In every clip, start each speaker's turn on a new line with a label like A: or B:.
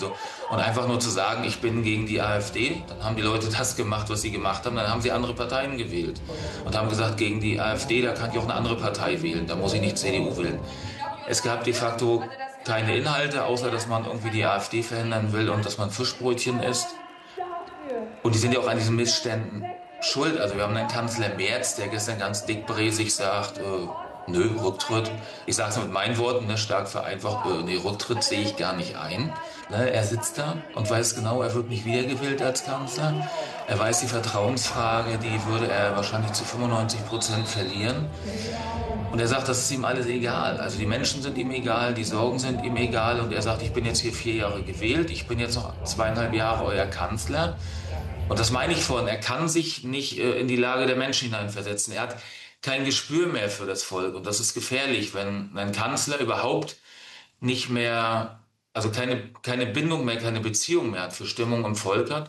A: Also, und einfach nur zu sagen, ich bin gegen die AfD, dann haben die Leute das gemacht, was sie gemacht haben, dann haben sie andere Parteien gewählt und haben gesagt, gegen die AfD, da kann ich auch eine andere Partei wählen, da muss ich nicht CDU wählen. Es gab de facto keine Inhalte, außer dass man irgendwie die AfD verhindern will und dass man Fischbrötchen isst. Und die sind ja auch an diesen Missständen schuld. Also wir haben einen Kanzler Merz, der gestern ganz dickbräsig sagt, nö, Rücktritt. Ich sage es mit meinen Worten, ne, stark vereinfacht, nee, Rücktritt sehe ich gar nicht ein. Ne, er sitzt da und weiß genau, er wird nicht wiedergewählt als Kanzler. Er weiß, die Vertrauensfrage, die würde er wahrscheinlich zu 95% verlieren. Und er sagt, das ist ihm alles egal. Also die Menschen sind ihm egal, die Sorgen sind ihm egal. Und er sagt, ich bin jetzt hier 4 Jahre gewählt, ich bin jetzt noch 2,5 Jahre euer Kanzler. Und das meine ich vorhin, er kann sich nicht in die Lage der Menschen hineinversetzen. Er hat kein Gespür mehr für das Volk. Und das ist gefährlich, wenn ein Kanzler überhaupt nicht mehr, also keine Bindung mehr, keine Beziehung mehr hat für Stimmung im Volk hat.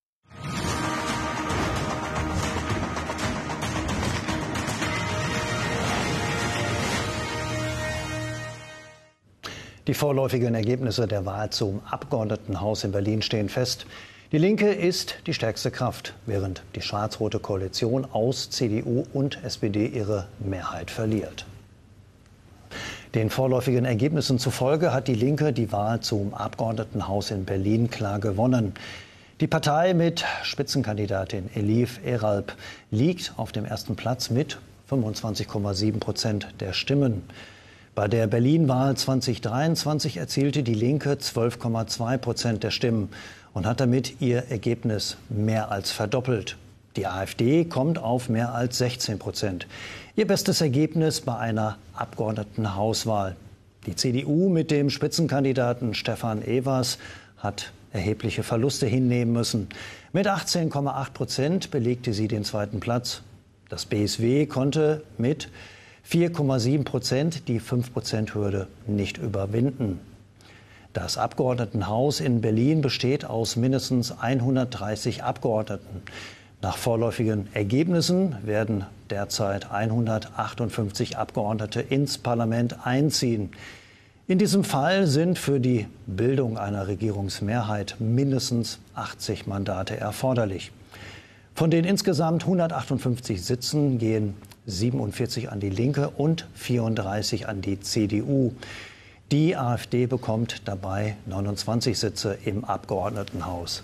B: Die vorläufigen Ergebnisse der Wahl zum Abgeordnetenhaus in Berlin stehen fest. Die Linke ist die stärkste Kraft, während die schwarz-rote Koalition aus CDU und SPD ihre Mehrheit verliert. Den vorläufigen Ergebnissen zufolge hat die Linke die Wahl zum Abgeordnetenhaus in Berlin klar gewonnen. Die Partei mit Spitzenkandidatin Elif Eralp liegt auf dem ersten Platz mit 25,7% der Stimmen. Bei der Berlin-Wahl 2023 erzielte die Linke 12,2% der Stimmen und hat damit ihr Ergebnis mehr als verdoppelt. Die AfD kommt auf mehr als 16%. Ihr bestes Ergebnis bei einer Abgeordnetenhauswahl. Die CDU mit dem Spitzenkandidaten Stefan Evers hat erhebliche Verluste hinnehmen müssen. Mit 18,8% belegte sie den zweiten Platz. Das BSW konnte mit 4,7% die 5%-Hürde nicht überwinden. Das Abgeordnetenhaus in Berlin besteht aus mindestens 130 Abgeordneten. Nach vorläufigen Ergebnissen werden derzeit 158 Abgeordnete ins Parlament einziehen. In diesem Fall sind für die Bildung einer Regierungsmehrheit mindestens 80 Mandate erforderlich. Von den insgesamt 158 Sitzen gehen 47 an die Linke und 34 an die CDU. Die AfD bekommt dabei 29 Sitze im Abgeordnetenhaus.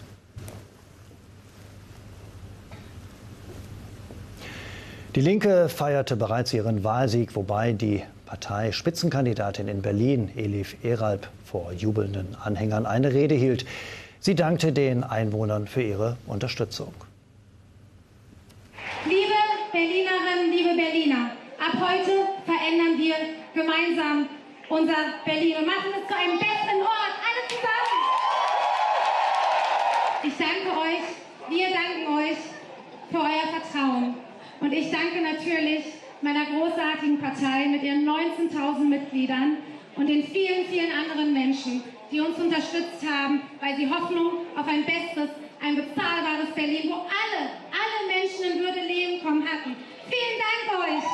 B: Die Linke feierte bereits ihren Wahlsieg, wobei die Parteispitzenkandidatin in Berlin, Elif Eralp, vor jubelnden Anhängern eine Rede hielt. Sie dankte den Einwohnern für ihre Unterstützung.
C: Liebe Berlinerinnen, liebe Berliner, ab heute verändern wir gemeinsam unser Berlin und machen es zu einem besseren Ort, alle zusammen. Ich danke euch, wir danken euch für euer Vertrauen. Und ich danke natürlich meiner großartigen Partei mit ihren 19.000 Mitgliedern und den vielen, vielen anderen Menschen, die uns unterstützt haben, weil sie Hoffnung auf ein besseres, ein bezahlbares Berlin, wo alle Menschen in Würde leben kommen hatten. Vielen Dank euch!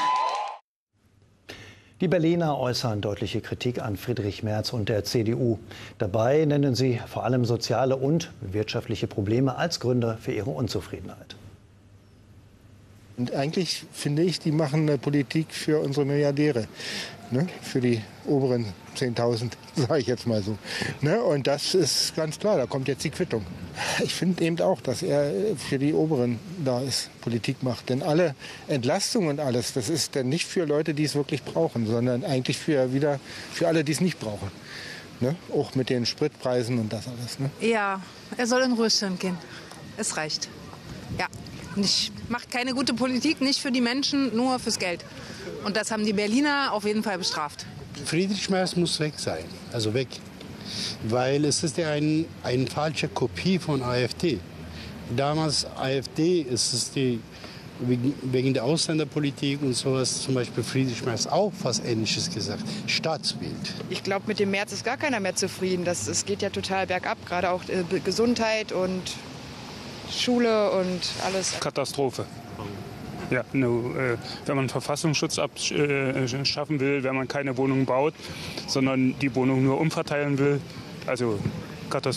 B: Die Berliner äußern deutliche Kritik an Friedrich Merz und der CDU. Dabei nennen sie vor allem soziale und wirtschaftliche Probleme als Gründe für ihre Unzufriedenheit.
D: Und eigentlich finde ich, die machen eine Politik für unsere Milliardäre, ne? Für die oberen 10.000, sage ich jetzt mal so. Ne? Und das ist ganz klar, da kommt jetzt die Quittung. Ich finde eben auch, dass er für die Oberen da ist, Politik macht. Denn alle Entlastungen und alles, das ist dann nicht für Leute, die es wirklich brauchen, sondern eigentlich für alle, die es nicht brauchen. Ne? Auch mit den Spritpreisen und das alles. Ne?
E: Ja, er soll in Ruhestand gehen. Es reicht. Ja. Macht keine gute Politik, nicht für die Menschen, nur fürs Geld. Und das haben die Berliner auf jeden Fall bestraft.
F: Friedrich Merz muss weg sein, also weg. Weil es ist ja eine falsche Kopie von AfD. Damals AfD ist es wegen der Ausländerpolitik und sowas, zum Beispiel Friedrich Merz auch was Ähnliches gesagt, Staatsbild.
G: Ich glaube, mit dem Merz ist gar keiner mehr zufrieden. Es geht ja total bergab, gerade auch Gesundheit und Schule und alles.
H: Katastrophe. Ja, wenn man Verfassungsschutz abschaffen will, wenn man keine Wohnungen baut, sondern die Wohnungen nur umverteilen will, also Katastrophe.